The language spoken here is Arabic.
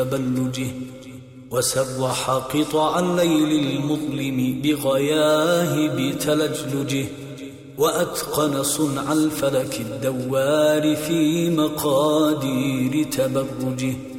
تبلجه، وسرح قطع الليل المظلم بغياهب تلجلجه، وأتقن صنع الفلك الدوار في مقادير تبرجه.